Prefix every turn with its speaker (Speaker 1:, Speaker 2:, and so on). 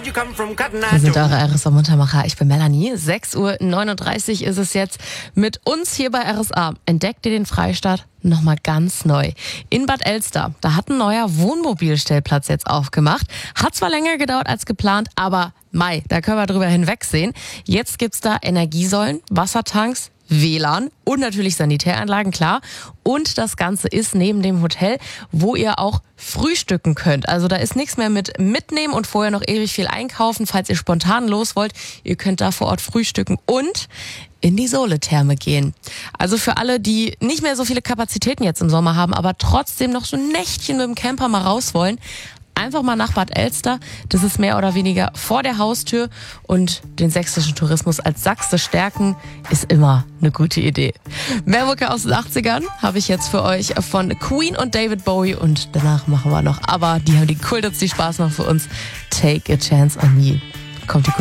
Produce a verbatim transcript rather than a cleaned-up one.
Speaker 1: Wir sind eure R S A-Muntermacher. Ich bin Melanie. sechs Uhr neununddreißig ist es jetzt. Mit uns hier bei R S A entdeckt ihr den Freistaat nochmal ganz neu. In Bad Elster, da hat ein neuer Wohnmobilstellplatz jetzt aufgemacht. Hat zwar länger gedauert als geplant, aber Mai, da können wir drüber hinwegsehen. Jetzt gibt's da Energiesäulen, Wassertanks, W L A N und natürlich Sanitäranlagen, klar. Und das Ganze ist neben dem Hotel, wo ihr auch frühstücken könnt. Also da ist nichts mehr mit mitnehmen und vorher noch ewig viel einkaufen, falls ihr spontan los wollt. Ihr könnt da vor Ort frühstücken und in die Sohle-Therme gehen. Also für alle, die nicht mehr so viele Kapazitäten jetzt im Sommer haben, aber trotzdem noch so ein Nächtchen mit dem Camper mal raus wollen, einfach mal nach Bad Elster. Das ist mehr oder weniger vor der Haustür und den sächsischen Tourismus als Sachse stärken ist immer eine gute Idee. Mehr Mucke aus den achtzigern habe ich jetzt für euch von Queen und David Bowie und danach machen wir noch, aber die haben die Kultits, die Spaß noch für uns. Take a Chance on Me. Kommt die